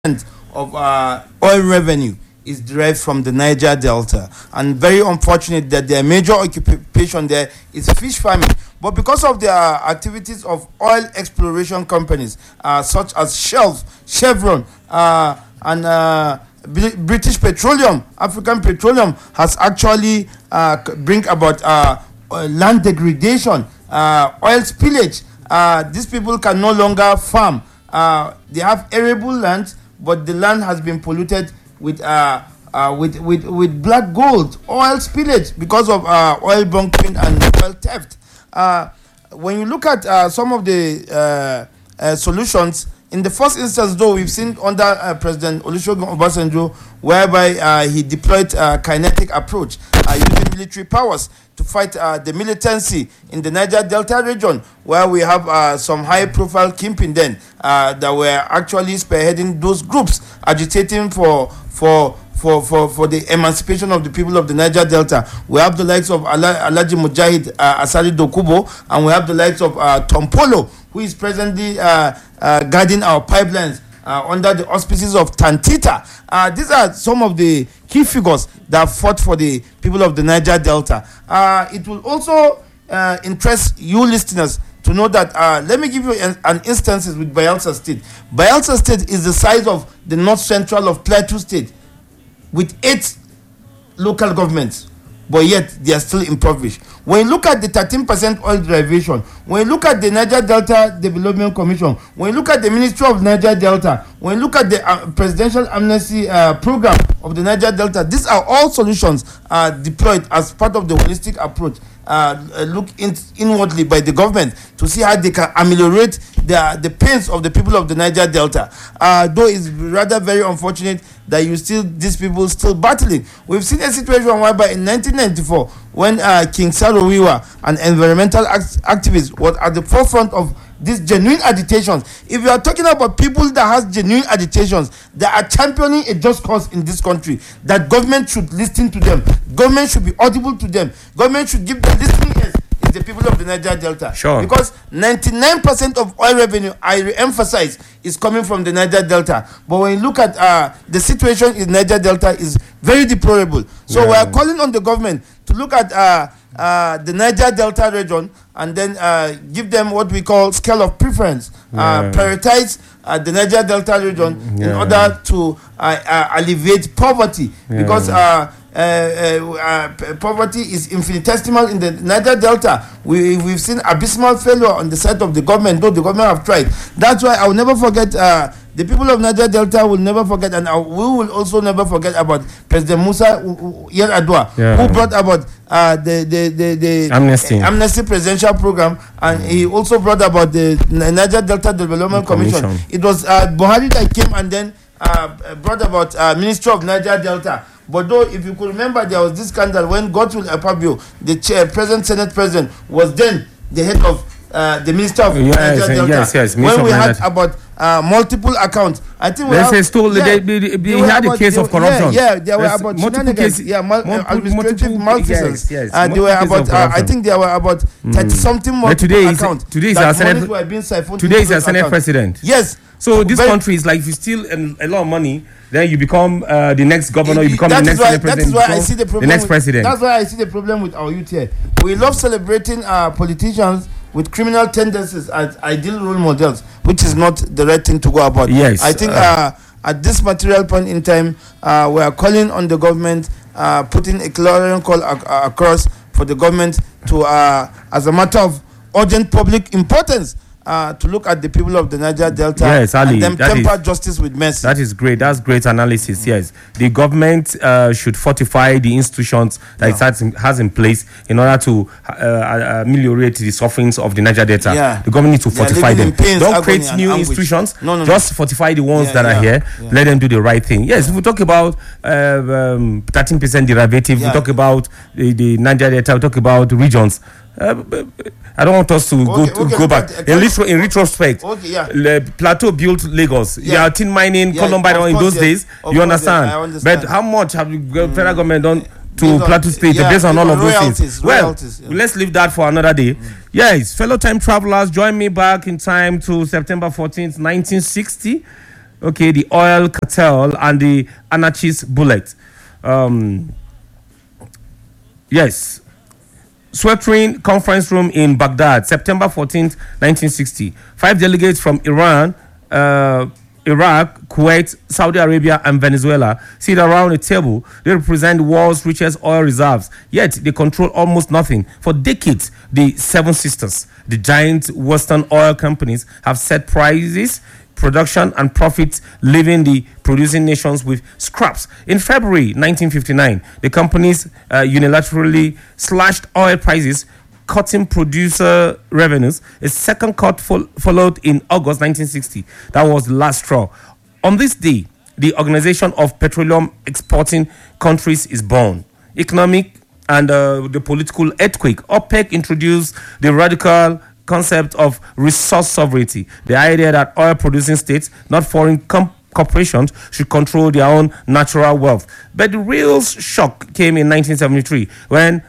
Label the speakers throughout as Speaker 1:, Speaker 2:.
Speaker 1: of oil revenue is derived from the Niger Delta, and very unfortunate that their major occupation there is fish farming. But because of the activities of oil exploration companies such as Shell, Chevron, and British Petroleum, African Petroleum has actually bring about land degradation, oil spillage. These people can no longer farm. They have arable land, but the land has been polluted with black gold, oil spillage because of oil bunkering and oil theft. When you look at some of the solutions, in the first instance, though, we've seen under President Olusegun Obasanjo, whereby he deployed a kinetic approach using military powers to fight the militancy in the Niger Delta region, where we have some high-profile kingpin then that were actually spearheading those groups, agitating for the emancipation of the people of the Niger Delta. We have the likes of Alhaji Mujahid Asari Dokubo, and we have the likes of Tom Polo, who is presently guarding our pipelines under the auspices of Tantita. These are some of the key figures that fought for the people of the Niger Delta. It will also interest you listeners to know that, let me give you an instance with Bayelsa State. Bayelsa State is the size of the north central of Plateau State, with 8 local governments, but yet they are still impoverished. When you look at the 13% oil derivation, when you look at the Niger Delta Development Commission, when you look at the Ministry of Niger Delta, when you look at the Presidential Amnesty Program of the Niger Delta, these are all solutions deployed as part of the holistic approach. Look inwardly by the government to see how they can ameliorate the pains of the people of the Niger Delta. Though it's rather very unfortunate that these people still battling. We've seen a situation whereby in 1994, when King Sarowiwa, an environmental activist, was at the forefront of these genuine agitations. If you are talking about people that has genuine agitations, that are championing a just cause in this country, that government should listen to them. Government should be audible to them. Government should give them listening ears. Is the people of the Niger Delta.
Speaker 2: Sure.
Speaker 1: Because 99% of oil revenue, I re-emphasize, is coming from the Niger Delta. But when you look at the situation in Niger Delta is very deplorable. So we are calling on the government to look at the Niger Delta region and then give them what we call scale of preference. Prioritize the Niger Delta region in order to alleviate poverty, because poverty is infinitesimal in the Niger Delta. We've seen abysmal failure on the side of the government, though the government have tried. That's why I will never forget, the people of Niger Delta will never forget, and we will also never forget about President Musa Yar'Adua, who brought about the Amnesty Presidential Program, and he also brought about the Niger Delta Development Commission. It was Buhari that came and then brought about Ministry of Niger Delta. But though, if you could remember, there was this scandal when Godswill Akpabio, the present Senate President, was then the head of the Minister of Niger Delta.
Speaker 2: Yes,
Speaker 1: when we had about multiple accounts, I think we had a
Speaker 2: case of corruption.
Speaker 1: There were about multiple cases, administrative malfeasance. There were about, I think there were about 30-something multiple accounts.
Speaker 2: Today is our Senate President.
Speaker 1: Yes.
Speaker 2: So this country is like, if you steal a lot of money, then you become the next governor, you become the next Senate President.
Speaker 1: That is why I see the problem.
Speaker 2: The next president.
Speaker 1: That's why I see the problem with our youth here. We love celebrating politicians with criminal tendencies as ideal role models, which is not the right thing to go about.
Speaker 2: Yes.
Speaker 1: I think at this material point in time, we are calling on the government, putting a clarion call across for the government to, as a matter of urgent public importance, to look at the people of the Niger Delta,
Speaker 2: Ali,
Speaker 1: and then temper justice with mercy.
Speaker 2: That is great. That's great analysis. Yes, the government should fortify the institutions that it has in place in order to ameliorate the sufferings of the Niger Delta. The government needs to fortify them. Don't create new institutions. No. Just fortify the ones that are here. Let them do the right thing. Yes, if we talk about 13% derivative, we talk about the Niger Delta, we talk about regions. I don't want us to go back. In retrospect, Plateau built Lagos. Tin mining, Columbine in those days. You understand? But how much have the federal government done to Plateau State based on all of those things? Well, let's leave that for another day. Yes, fellow time travelers, join me back in time to September 14th, 1960. Okay, the oil cartel and the anarchist bullet. Yes. Sweltering conference room in Baghdad, September 14th, 1960. 5 delegates from Iran, Iraq, Kuwait, Saudi Arabia, and Venezuela sit around a table. They represent the world's richest oil reserves, yet they control almost nothing. For decades, the Seven Sisters, the giant Western oil companies, have set prices, production, and profits, leaving the producing nations with scraps. In February 1959, the companies unilaterally slashed oil prices, cutting producer revenues. A second cut followed in August 1960. That was the last straw. On this day, the Organization of Petroleum Exporting Countries is born. Economic and the political earthquake. OPEC introduced the radical concept of resource sovereignty, the idea that oil-producing states, not foreign corporations, should control their own natural wealth. But the real shock came in 1973 when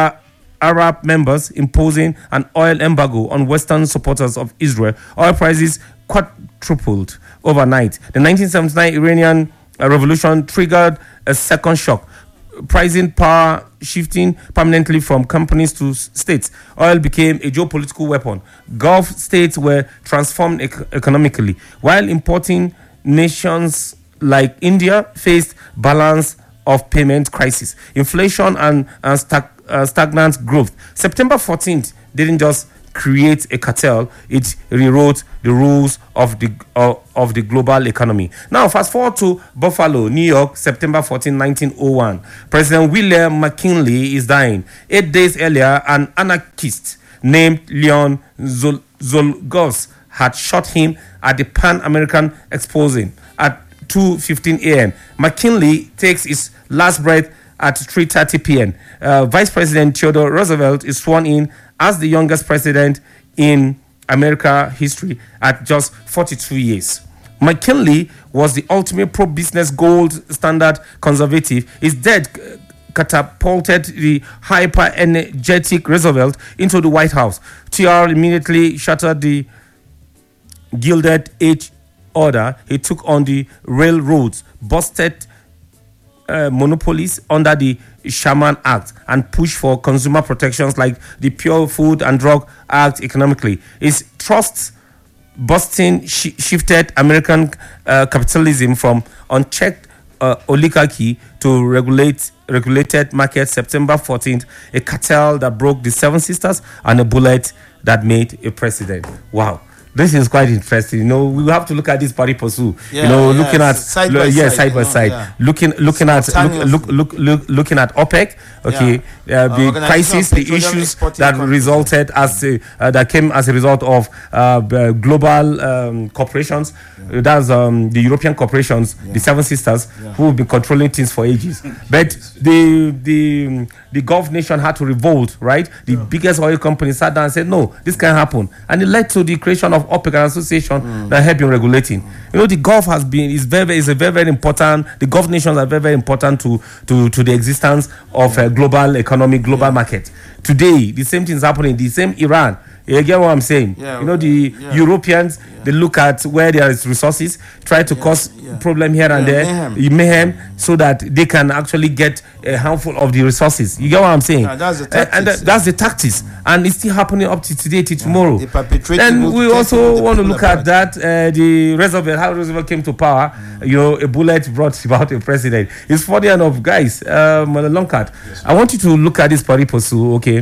Speaker 2: Arab members imposing an oil embargo on Western supporters of Israel. Oil prices quadrupled overnight. The 1979 Iranian revolution triggered a second shock, pricing power shifting permanently from companies to states. Oil became a geopolitical weapon. Gulf states were transformed economically, while importing nations like India faced balance of payment crisis, inflation, and stagnant growth. September 14th didn't just create a cartel, it rewrote the rules of the global economy. Now, fast forward to Buffalo, New York, September 14, 1901. President William McKinley is dying. 8 days earlier, an anarchist named Leon Czolgosz had shot him at the Pan American Exposition at 2:15 a.m. McKinley takes his last breath at 3:30 p.m. Vice President Theodore Roosevelt is sworn in as the youngest president in America history at just 42 years. McKinley was the ultimate pro-business gold standard conservative. His death catapulted the hyper-energetic Roosevelt into the White House. TR immediately shattered the Gilded Age order. He took on the railroads, busted monopolies under the Sherman Act, and pushed for consumer protections like the Pure Food and Drug Act economically. His trust busting shifted American capitalism from unchecked oligarchy to regulated markets. September 14th, a cartel that broke the Seven Sisters and a bullet that made a president. Wow. This is quite interesting. You know, we have to look at this pari passu. Looking at side by side. Looking at OPEC. Okay, the crisis, the issues that resulted as that came as a result of global corporations. That's the European corporations, the Seven Sisters, who have been controlling things for ages. But the Gulf nation had to revolt. Right, the biggest oil company sat down and said, "No, this can't happen," and it led to the creation of OPEC, an association that helped in regulating. You know, the Gulf is a very important. The Gulf nations are very important to the existence of a global economy, global market. Today, the same thing is happening. The same Iran. You get what I'm saying? You know, the Europeans, they look at where there is resources, try to cause problem here and there, mayhem, so that they can actually get a handful of the resources. You get what I'm saying?
Speaker 1: That's the tactics.
Speaker 2: And that's the tactics. And it's still happening up to today, till tomorrow. Then we also want to look at that, the how Roosevelt came to power. You know, a bullet brought about a president. It's funny enough, guys. Long card. I want you to look at this pari passu, okay?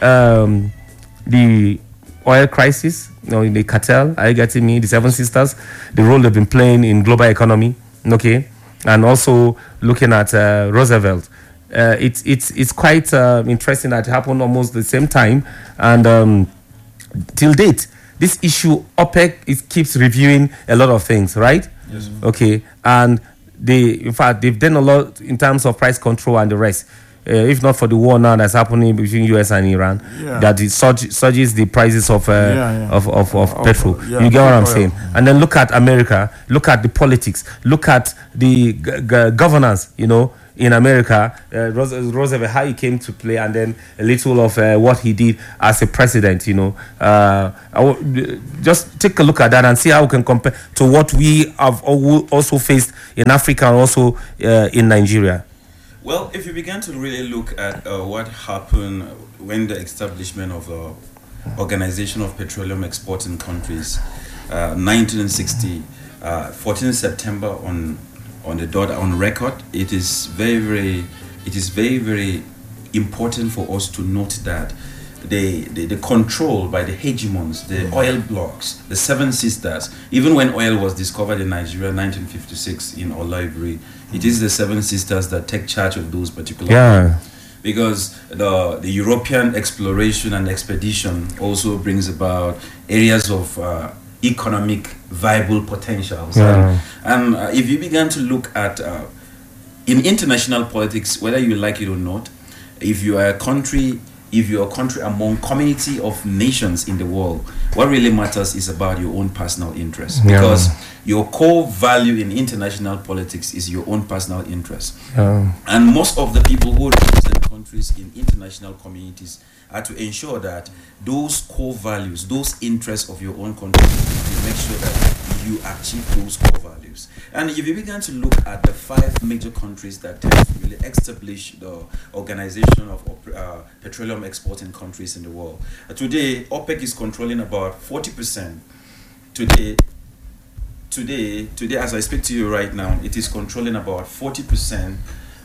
Speaker 2: The oil crisis, you know, in the cartel, are you getting me? The Seven Sisters, the role they've been playing in global economy, okay, and also looking at Roosevelt. It's quite interesting that it happened almost the same time, and till date, this issue OPEC keeps reviewing a lot of things, right? Yes. Okay, and they've done a lot in terms of price control and the rest. If not for the war now that's happening between US and Iran, that it surges the prices of petrol. You get what I'm saying? And then look at America, look at the politics, look at the governance. You know, in America, Roosevelt, how he came to play, and then a little of what he did as a president. Just take a look at that and see how we can compare to what we have also faced in Africa and also in Nigeria.
Speaker 3: Well, if you begin to really look at what happened when the establishment of the Organization of Petroleum Exporting Countries, 1960, 14 September on the dot on record, it is very important for us to note that the control by the hegemons, the oil blocks, the Seven Sisters, even when oil was discovered in Nigeria in 1956 in Olaibiri, it is the Seven Sisters that take charge of those particular because the European exploration and expedition also brings about areas of economic viable potentials. And if you begin to look at in international politics, whether you like it or not, if you are a country among community of nations in the world, what really matters is about your own personal interest. Because your core value in international politics is your own personal interest. And most of the people who represent countries in international communities are to ensure that those core values, those interests of your own country, you make sure that you achieve those core values. And if you begin to look at the 5 major countries that tend to really establish the Organization of Petroleum Exporting Countries in the world, today OPEC is controlling about 40%. Today, as I speak to you right now, it is controlling about 40%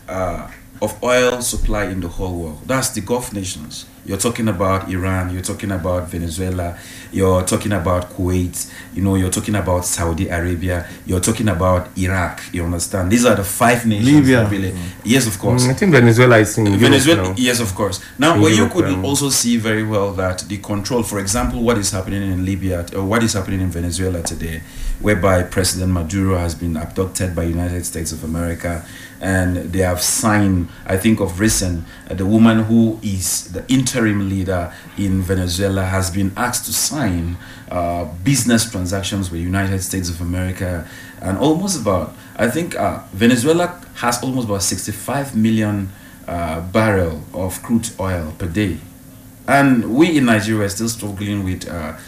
Speaker 3: of oil supply in the whole world. That's the Gulf nations. You're talking about Iran, you're talking about Venezuela, you're talking about Kuwait, you're talking about Saudi Arabia, you're talking about Iraq, you understand? These are the 5 nations.
Speaker 1: Libya.
Speaker 3: That really, yes, of course.
Speaker 2: I think Venezuela is in
Speaker 3: Venezuela,
Speaker 2: Europe now.
Speaker 3: Yes, of course. Now, you could also see very well that the control, for example, what is happening in Libya, or what is happening in Venezuela today, whereby President Maduro has been abducted by United States of America, and they have signed, I think of recent, the woman who is the interim leader in Venezuela has been asked to sign business transactions with United States of America, and almost about, I think Venezuela has almost about 65 million barrel of crude oil per day. And we in Nigeria are still struggling with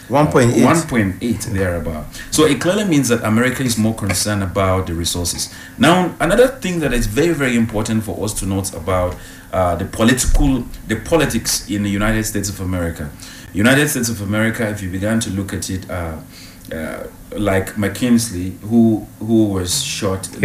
Speaker 3: 1.8 thereabout. So it clearly means that America is more concerned about the resources. Now, another thing that is very, very important for us to note about the politics in the United States of America. United States of America, if you began to look at it, like McKinley, who was shot in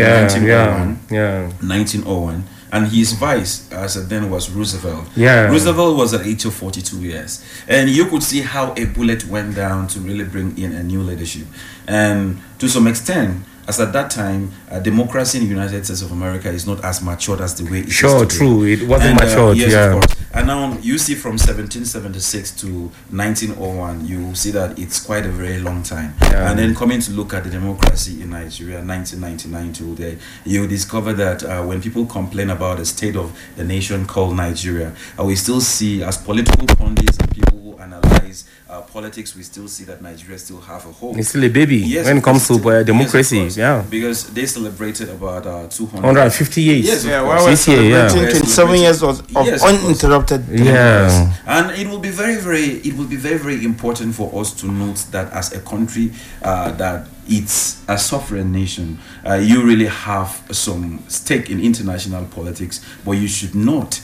Speaker 3: 1901. And his vice, as then, was Roosevelt. Roosevelt was at age of 42 years. And you could see how a bullet went down to really bring in a new leadership. And to some extent, as at that time, democracy in the United States of America is not as matured as the way it is today.
Speaker 2: True. It wasn't matured.
Speaker 3: Yes, of course. And now you see from 1776 to 1901, you see that it's quite a very long time. And then coming to look at the democracy in Nigeria, 1999 to today, you discover that when people complain about the state of the nation called Nigeria, we still see, as political pundits and people who analyze politics, we still see that Nigeria still have a hope.
Speaker 2: It's still a baby when it comes to democracy.
Speaker 3: Because they celebrated about
Speaker 2: 250 years.
Speaker 3: Yes,
Speaker 1: we're celebrating 27 years of uninterrupted democracy.
Speaker 3: And it will be very, very important for us to note that as a country that it's a sovereign nation, you really have some stake in international politics, but you should not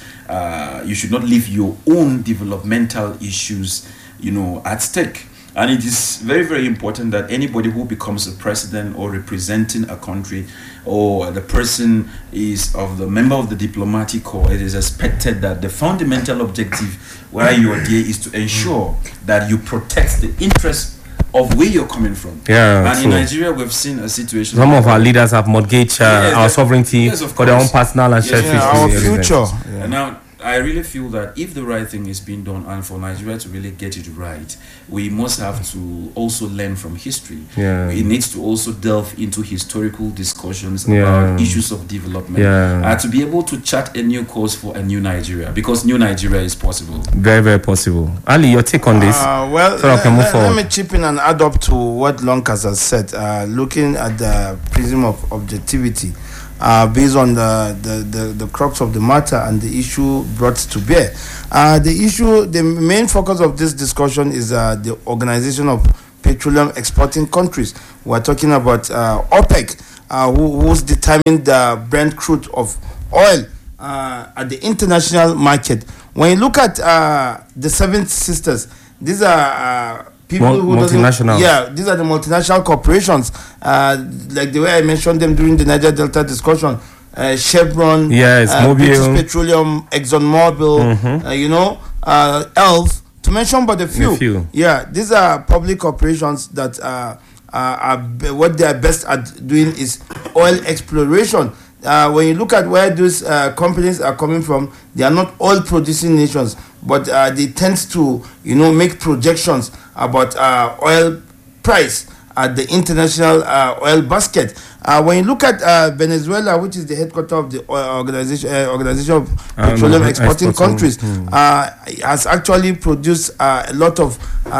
Speaker 3: leave your own developmental issues at stake. And it is very, very important that anybody who becomes a president or representing a country, or the person is of the member of the diplomatic corps, it is expected that the fundamental objective where you are there is to ensure that you protect the interests of where you're coming from. And in Nigeria, we've seen a situation.
Speaker 2: Some of our leaders have mortgaged our sovereignty for their own personal and selfish
Speaker 1: our future.
Speaker 3: And now, I really feel that if the right thing is being done, and for Nigeria to really get it right, we must have to also learn from history. It needs to also delve into historical discussions about issues of development to be able to chart a new course for a new Nigeria, because new Nigeria is possible.
Speaker 2: Very, very possible. Ali, your take on this?
Speaker 1: Let me chip in and add up to what Lonkas has said. Looking at the prism of objectivity, based on the crux of the matter and the issue brought to bear. The main focus of this discussion is the Organization of Petroleum Exporting Countries. We're talking about OPEC, who's determined the Brent crude of oil at the international market. When you look at the Seven Sisters, these are people who
Speaker 2: multinational.
Speaker 1: These are the multinational corporations, like the way I mentioned them during the Niger Delta discussion. Chevron,
Speaker 2: Mobil,
Speaker 1: British Petroleum, ExxonMobil, ELF, to mention but a few. Yeah, these are public corporations that are what they are best at doing is oil exploration. When you look at where those companies are coming from, they are not oil producing nations, but they tend to make projections about oil price at the international oil basket. When you look at Venezuela, which is the headquarters of the Organization of Petroleum Exporting Countries, has actually produced a lot of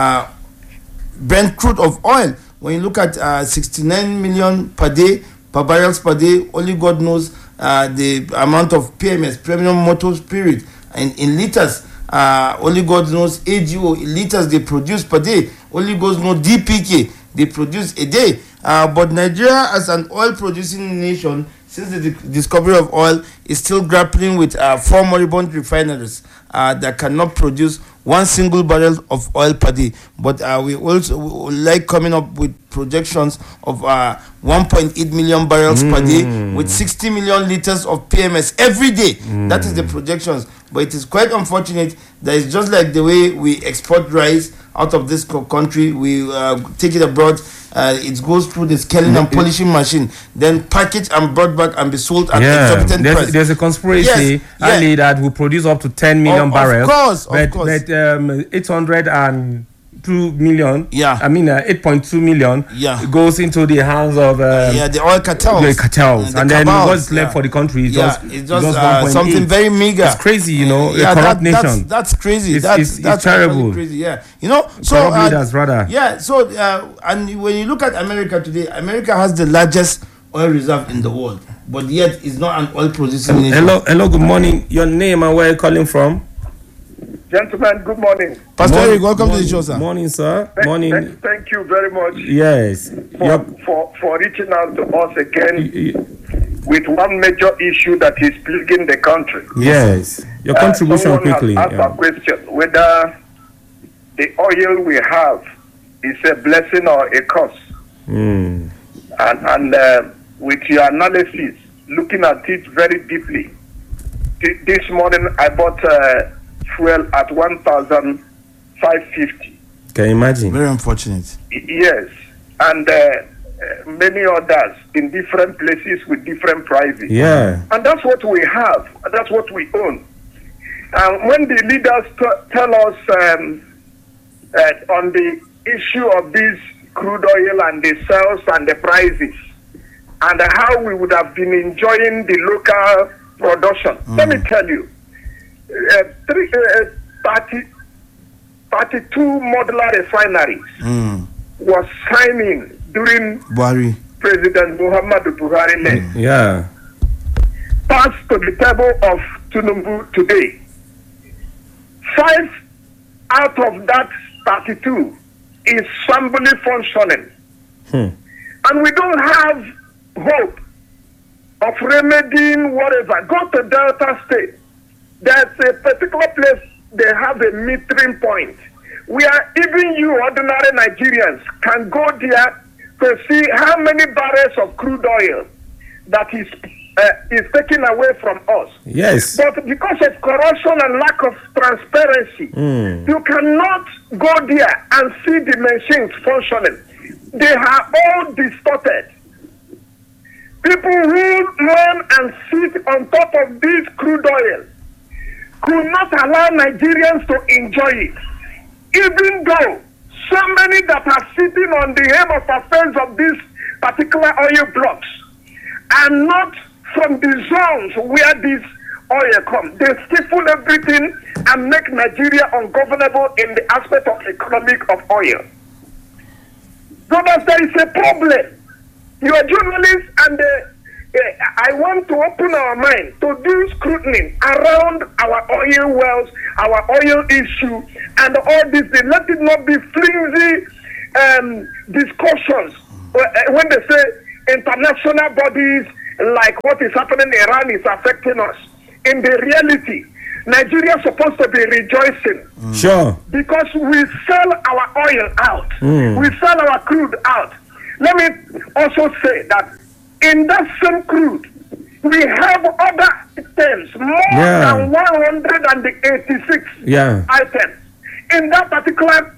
Speaker 1: Brent crude of oil. When you look at 69 million per barrels per day, only God knows the amount of PMS, premium motor spirit, and in liters. Only God knows AGO in liters they produce per day. Only God knows DPK they produce a day. But Nigeria, as an oil-producing nation, since the discovery of oil, is still grappling with 4 moribund refineries that cannot produce one single barrel of oil per day. But we also like coming up with projections of 1.8 million barrels per day with 60 million liters of PMS every day. That is the projections. But it is quite unfortunate that it's just like the way we export rice out of this country, we take it abroad, it goes through the scaling and polishing machine, then packaged and brought back and be sold at exorbitant price.
Speaker 2: There's a conspiracy early that will produce up to 10 million barrels.
Speaker 1: Of course.
Speaker 2: But 802 million, 8.2 million goes into the hands of
Speaker 1: the oil cartels.
Speaker 2: The cartels. And then what's left for the country is just
Speaker 1: something very meager.
Speaker 2: It's crazy, a corrupt nation.
Speaker 1: That's crazy.
Speaker 2: It's terrible.
Speaker 1: Crazy,
Speaker 2: corrupt leaders, rather.
Speaker 1: And when you look at America today, America has the largest oil reserve in the world, but yet it's not an oil producing nation.
Speaker 2: Hello, good morning. Your name and where you're calling from?
Speaker 4: Gentlemen, good morning.
Speaker 1: Pastor Eric, welcome to the show, sir.
Speaker 2: Morning, sir.
Speaker 4: Morning. Thank you very much.
Speaker 2: Yes.
Speaker 4: For reaching out to us again with one major issue that is plaguing the country.
Speaker 2: Yes. Your contribution quickly.
Speaker 4: Asked a question whether the oil we have is a blessing or a curse. And with your analysis, looking at it very deeply, this morning I bought fuel at 1,550.
Speaker 2: Can you imagine?
Speaker 1: Very unfortunate.
Speaker 4: Yes, and many others in different places with different prices.
Speaker 2: Yeah,
Speaker 4: and that's what we have. That's what we own. And when the leaders tell us on the issue of this crude oil and the sales and the prices, and how we would have been enjoying the local production, let me tell you. 32 modular refineries was signing during President Muhammadu Buhari led. Passed to the table of Tinubu today. 5 out of that 32 is somebody functioning. And we don't have hope of remedying whatever. Go to Delta State. There's a particular place they have a metering point where even you ordinary Nigerians can go there to see how many barrels of crude oil that is taken away from us.
Speaker 2: Yes.
Speaker 4: But because of corruption and lack of transparency, you cannot go there and see the machines functioning. They are all distorted. People who run and sit on top of this crude oil could not allow Nigerians to enjoy it, even though so many that are sitting on the helm of affairs of these particular oil blocks are not from the zones where this oil comes. They stifle everything and make Nigeria ungovernable in the aspect of economic of oil. So that there is a problem. You are journalists and I want to open our mind to do scrutiny around our oil wells, our oil issue, and all this. Let it not be flimsy discussions when they say international bodies like what is happening in Iran is affecting us. In the reality, Nigeria is supposed to be rejoicing.
Speaker 2: Sure.
Speaker 4: Because we sell our oil out. We sell our crude out. Let me also say that in that same crude, we have other items, more than 186 items in that particular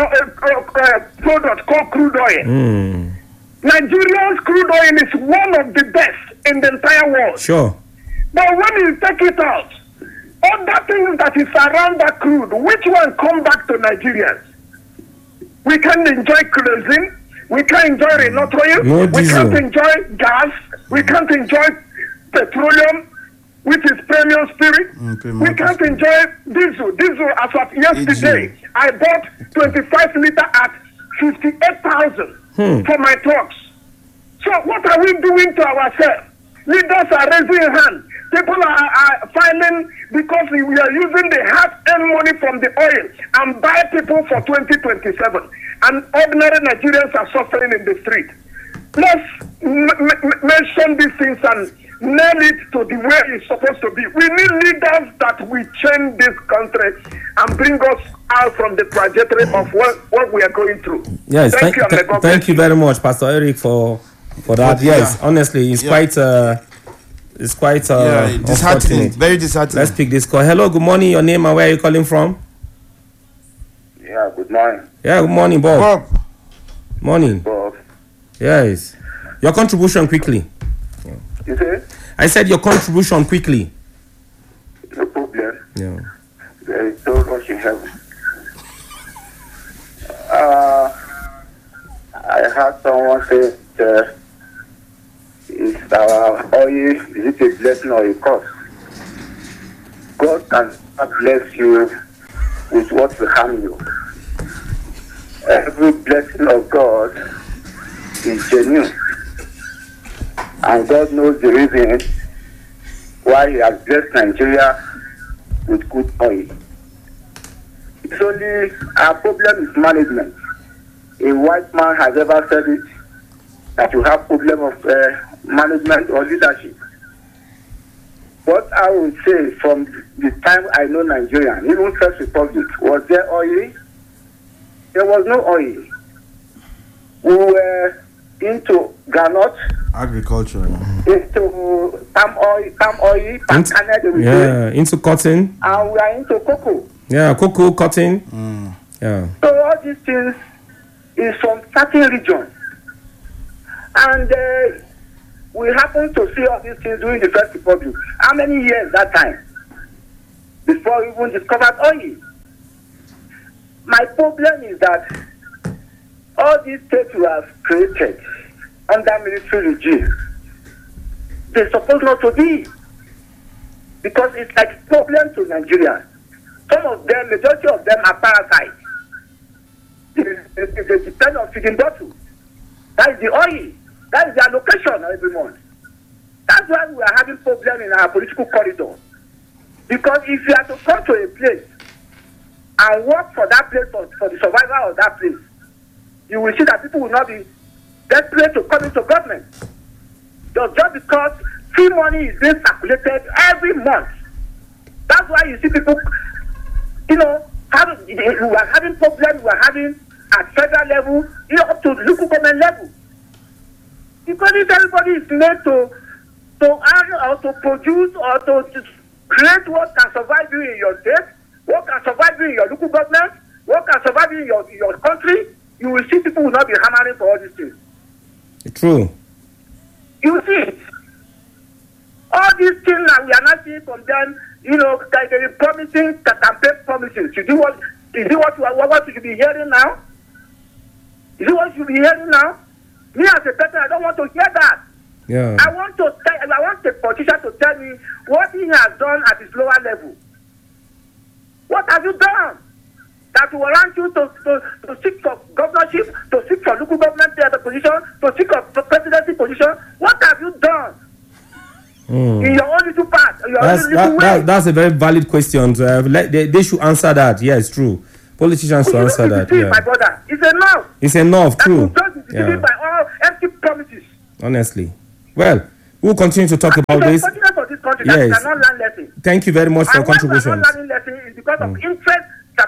Speaker 4: product called crude oil. Nigeria's crude oil is one of the best in the entire world.
Speaker 2: Sure.
Speaker 4: But when you take it out, other things that is around that crude, which one come back to Nigerians? We can't enjoy kerosene. We can't enjoy renot oil. We can't enjoy gas. We can't enjoy petroleum, which is premium spirit. We can't enjoy diesel. Diesel, as of yesterday, I bought 25 liter at 58,000 for my trucks. So what are we doing to ourselves? Leaders are raising hands. People are filing because we are using the hard-earned money from the oil and buy people for 2027. And ordinary Nigerians are suffering in the street. Let's mention these things and nail it to the way it's supposed to be. We need leaders that will change this country and bring us out from the trajectory of what we are going through.
Speaker 2: Yes, thank you very much, Pastor Eric, for that. Yes, honestly, it's quite
Speaker 1: disheartening. Very disheartening.
Speaker 2: Let's pick this call. Hello, good morning. Your name and where are you calling from?
Speaker 5: Yeah, good morning.
Speaker 2: Yeah, good morning, Bob. Morning.
Speaker 5: Bob.
Speaker 2: Yes. Your contribution quickly.
Speaker 5: You say?
Speaker 2: I said your contribution quickly.
Speaker 5: No problem.
Speaker 2: Yeah.
Speaker 5: There is so much in heaven. I heard someone say is our oil, is it a blessing or a curse? God can bless you with what will harm you. Every blessing of God is genuine. And God knows the reason why He has blessed Nigeria with good oil. It's only our problem is management. A white man has ever said it, that you have problem of management or leadership. What I would say from the time I know Nigeria, even First Republic, was there oil? There was no oil. We were into granite,
Speaker 1: agriculture,
Speaker 5: into palm oil,
Speaker 2: into cotton,
Speaker 5: and we are into cocoa.
Speaker 2: Yeah, cocoa, cotton. Yeah.
Speaker 5: So all these things is from certain regions, and we happen to see all these things during the First Republic. How many years that time before we even discovered oil? My problem is that all these states we have created under military regime, they're supposed not to be, because it's like a problem to Nigeria. Some of them, majority of them are parasites. They depend on feeding bottle. That is the oil. That is the allocation every month. That's why we are having problems in our political corridor. Because if you have to come to a place and work for that place, for the survival of that place, you will see that people will not be desperate to come into government. Just because free money is being circulated every month. That's why you see people, we are having problems, we are having at federal level, up to local government level. Because if everybody is made to earn or to produce or to create what can survive you in your state, what can survive you in your local government, what can survive you in your country, you will see people will not be hammering for all these things.
Speaker 2: True.
Speaker 5: You see it. All these things that we are not seeing from them, like they are promising campaign promises. Is it what you should be hearing now? Is it what you should be hearing now? Me as a person, I don't want to hear that.
Speaker 2: Yeah.
Speaker 5: I want the politician to tell me what he has done at his lower level. What have you done that will warrant you to seek for governorship, to seek for local government position, to seek for presidency position? What have you done? In your own little part,
Speaker 2: that's a very valid question. They should answer that. Yeah, it's true. Politicians should answer that. Yeah.
Speaker 5: My brother, it's enough.
Speaker 2: It's enough, true.
Speaker 5: By all empty promises.
Speaker 2: Honestly. Well, we'll continue to talk about this.
Speaker 5: Yes.
Speaker 2: Thank you very much for your contribution.
Speaker 5: Is because of interest,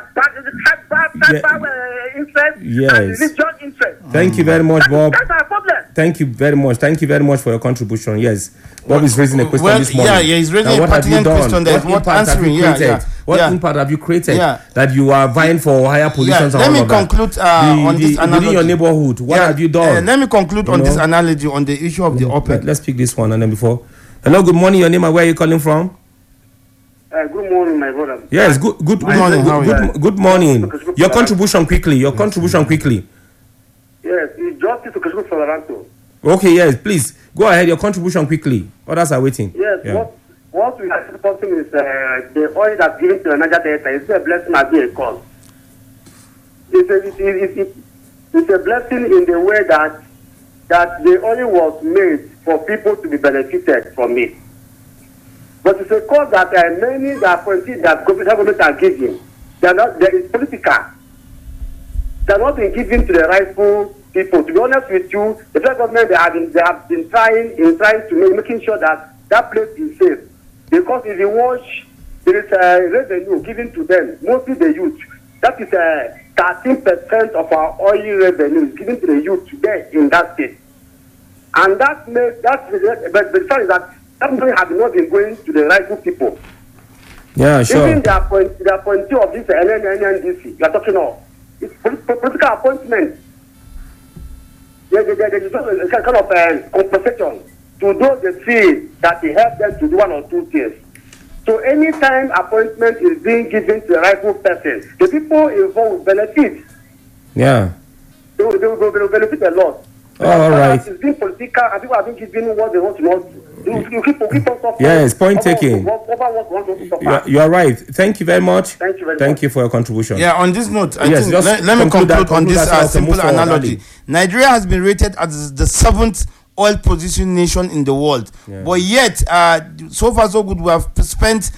Speaker 5: interest, religion interest.
Speaker 2: Thank you very much, Bob.
Speaker 5: That's our problem.
Speaker 2: Thank you very much. Thank you very much for your contribution. Yes. Bob is raising a question this morning.
Speaker 1: Yeah, he's raising a pertinent question that what answering.
Speaker 2: What impact have you created that you are vying for higher positions?
Speaker 1: Let me conclude on this analogy.
Speaker 2: Within your neighborhood, what have you done?
Speaker 1: Let me conclude on this analogy on the issue of the OPEC.
Speaker 2: Let's pick this one and then before. Hello, good morning. Your name and where are you calling from?
Speaker 5: Good morning, my brother.
Speaker 2: Yes, good morning. Good morning. Your contribution quickly.
Speaker 5: Yes, it's just to Kashmir Toronto.
Speaker 2: Okay, yes, please go ahead. Your contribution quickly. Others are waiting.
Speaker 5: Yes, what we are supporting is the oil that's given to the Niger Delta is a blessing as a cause. It's a blessing in the way that the oil was made for people to be benefited from it. But it's a cause that many that appointees that government are giving, there is political. They are not being given to the rightful people. To be honest with you, the federal government they have been trying to making sure that place is safe. Because if you watch, there is a revenue given to them, mostly the youth. That is 13% of our oil revenue is given to the youth today in that state. And but the fact is that money has not been going to the rightful people.
Speaker 2: Yeah, sure.
Speaker 5: Even the appointee of this NNDC, you are talking of, it's political appointment. There is a kind of compensation to those they see that they help them to do one or two things. So anytime appointment is being given to the rightful person, the people involved will benefit.
Speaker 2: Yeah.
Speaker 5: They will benefit a lot.
Speaker 2: All right.
Speaker 5: It's been political and people have been given what they want to not do. You keep on suffering.
Speaker 2: Yes, point taken. You are right. Thank you very much. Thank you for your contribution.
Speaker 1: Yeah, on this note, let me conclude on this simple analogy. Nigeria has been rated as the 7th oil producing nation in the world. Yeah. But yet, so far so good, we have spent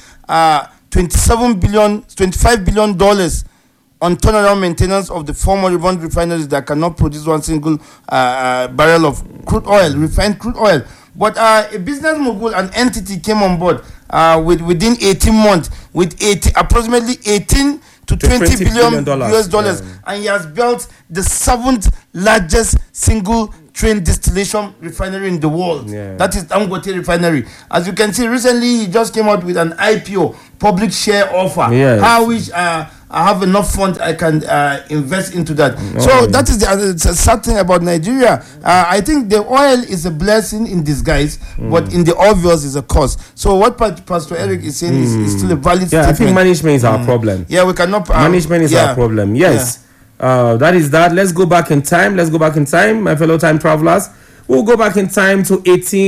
Speaker 1: $25 billion on turnaround maintenance of the former Ribon refineries that cannot produce one single barrel of refined crude oil. But a business mogul, an entity came on board within 18 months with approximately 18 to 20 billion US dollars, and he has built the 7th largest single train distillation refinery in the world. That is Dangote Refinery. As you can see, recently he just came out with an IPO, public share offer. I wish I have enough funds I can invest into that. So that is the sad thing about Nigeria. I think the oil is a blessing in disguise, but in the obvious is a cost. So what Pastor Eric is saying is still a valid statement.
Speaker 2: I think management is our problem.
Speaker 1: Yeah, we cannot.
Speaker 2: Management is our problem. Yes. That is that. Let's go back in time. My fellow time travelers. We'll go back in time to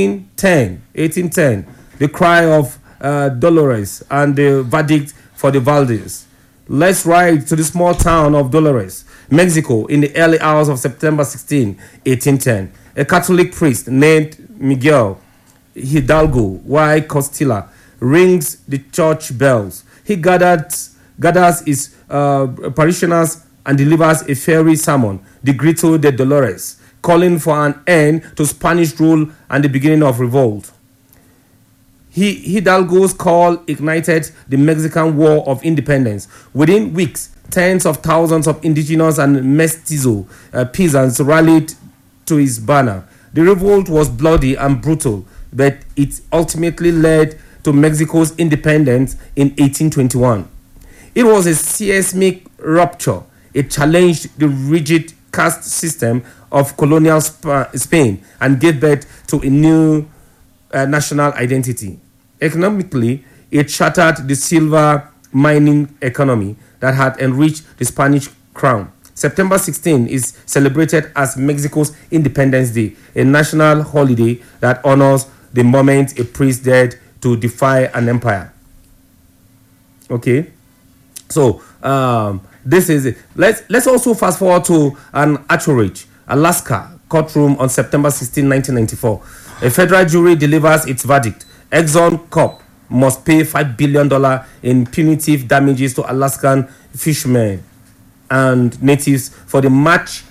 Speaker 2: 1810. The cry of Dolores and the verdict for the Valdez. Let's ride to the small town of Dolores, Mexico, in the early hours of September 16, 1810. A Catholic priest named Miguel Hidalgo y Costilla rings the church bells. He gathers his parishioners and delivers a fiery sermon, the Grito de Dolores, calling for an end to Spanish rule and the beginning of revolt. Hidalgo's call ignited the Mexican War of Independence. Within weeks, tens of thousands of indigenous and mestizo peasants rallied to his banner. The revolt was bloody and brutal, but it ultimately led to Mexico's independence in 1821. It was a seismic rupture. It challenged the rigid caste system of colonial Spain and gave birth to a new national identity. Economically, it shattered the silver mining economy that had enriched the Spanish crown. September 16 is celebrated as Mexico's Independence Day, a national holiday that honors the moment a priest dared to defy an empire. Okay, so this is it. Let's also fast forward to an Anchorage, Alaska courtroom on September 16, 1994. A federal jury delivers its verdict. Exxon Corp must pay $5 billion in punitive damages to Alaskan fishermen and natives for the March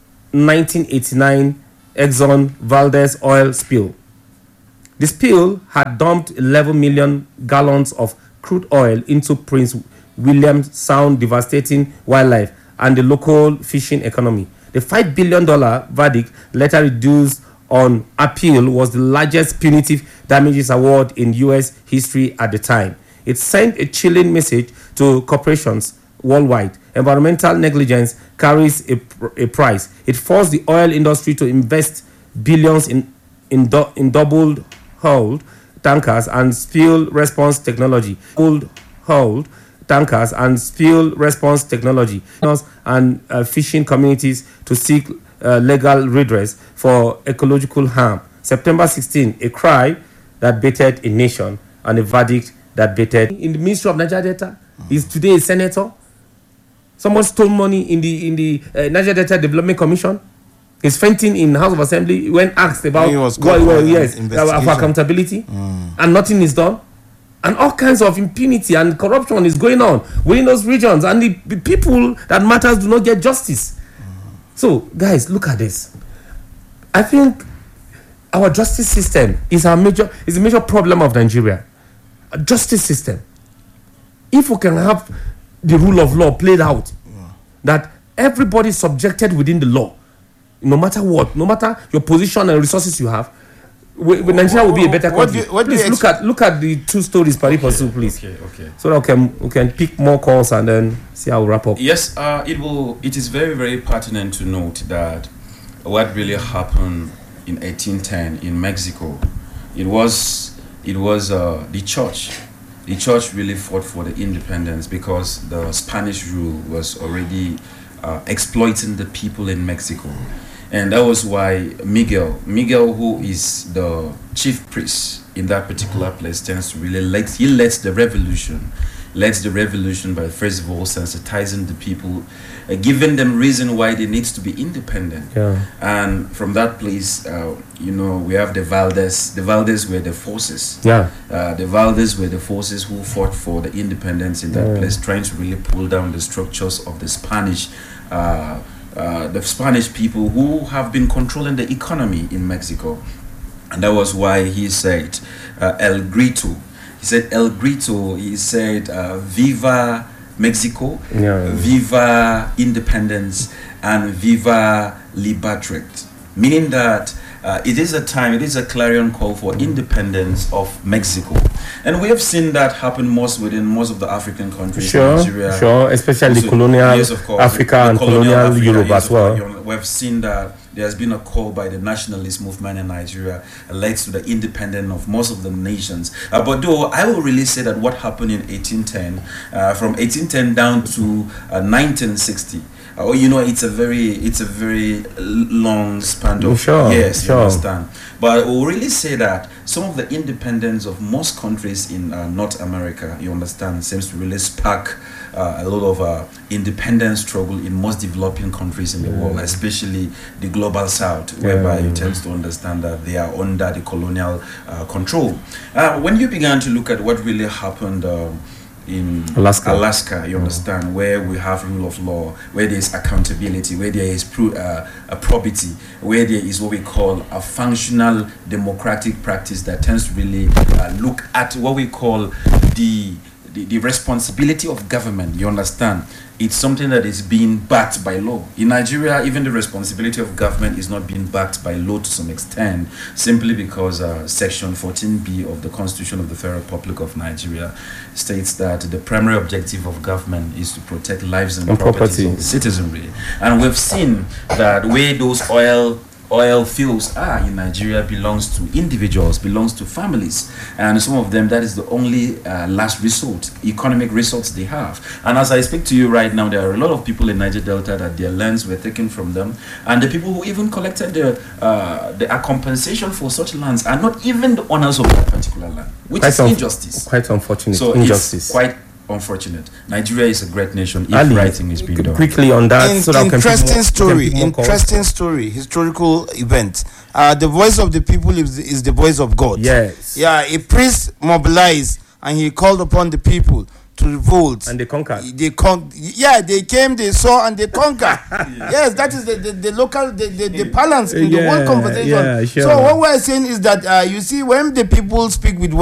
Speaker 2: 1989 Exxon Valdez oil spill. The spill had dumped 11 million gallons of crude oil into Prince William Sound, devastating wildlife and the local fishing economy. The $5 billion verdict, later reduced on appeal, was the largest punitive damages award in U.S. history at the time. It sent a chilling message to corporations worldwide. Environmental negligence carries a price. It forced the oil industry to invest billions in double-hulled tankers and spill response technology. Double-hulled tankers and spill response technology, and fishing communities to seek legal redress for ecological harm. September 16, a cry that baited a nation and a verdict that baited. In the Ministry of Niger Delta, is today a senator. Someone stole money in the Niger Delta Development Commission. He's fainting in the House of Assembly when asked about for accountability, and nothing is done. And all kinds of impunity and corruption is going on within those regions, and the people that matters do not get justice. So, guys, look at this. I think our justice system is a major problem of Nigeria. A justice system. If we can have the rule of law played out, that everybody is subjected within the law, no matter what, no matter your position and resources you have, Nigeria will be a better country. Please look at the two stories, Paripasu, please.
Speaker 3: Okay.
Speaker 2: So that we can pick more calls and then see how we wrap up.
Speaker 3: Yes, it is very, very pertinent to note that what really happened in 1810 in Mexico, it was the church. The church really fought for the independence because the Spanish rule was already exploiting the people in Mexico. And that was why Miguel, who is the chief priest in that particular place, tends to really lets the revolution by first of all sensitizing the people, giving them reason why they need to be independent. And from that place, we have the Valdez. The Valdez were the forces. The Valdez were the forces who fought for the independence in that place, trying to really pull down the structures of the Spanish. The Spanish people who have been controlling the economy in Mexico. And that was why he said El Grito. He said El Grito, he said Viva Mexico, Viva Independence, and Viva Libertad. Meaning that it is a clarion call for independence of Mexico. And we have seen that happen within most of the African countries.
Speaker 2: Sure, especially the colonial Africa and colonial Europe as well.
Speaker 3: We have seen that there has been a call by the nationalist movement in Nigeria led to the independence of most of the nations. But though I will really say that what happened in 1810, from 1810 down to 1960, it's a very long span of years. You understand. But I will really say that some of the independence of most countries in North America, you understand, seems to really spark a lot of independence struggle in most developing countries in the world, especially the global south, whereby you tend to understand that they are under the colonial control. When you began to look at what really happened in Alaska, you understand, where we have rule of law, where there is accountability, where there is probity, where there is what we call a functional democratic practice that tends to really look at what we call the responsibility of government, you understand. It's something that is being backed by law. In Nigeria, even the responsibility of government is not being backed by law to some extent, simply because Section 14B of the Constitution of the Federal Republic of Nigeria states that the primary objective of government is to protect lives and property of the citizenry. And we've seen that where those oil fields in Nigeria belongs to individuals, belongs to families, and some of them that is the only last resort, economic resource they have. And as I speak to you right now, there are a lot of people in Niger Delta that their lands were taken from them, and the people who even collected the compensation for such lands are not even the owners of that particular land, which is injustice.
Speaker 2: Quite unfortunate.
Speaker 3: So
Speaker 2: injustice.
Speaker 3: It's unfortunate. Nigeria is a great nation if writing is being done.
Speaker 2: Quickly on that.
Speaker 1: Interesting story, historical event. The voice of the people is the voice of God.
Speaker 2: Yes.
Speaker 1: Yeah, a priest mobilized and he called upon the people to revolt.
Speaker 2: And they conquered.
Speaker 1: They came, they saw, and they conquered. Yes, that is the local, the balance in the whole conversation.
Speaker 2: Yeah, sure.
Speaker 1: So what we're saying is that, you see, when the people speak with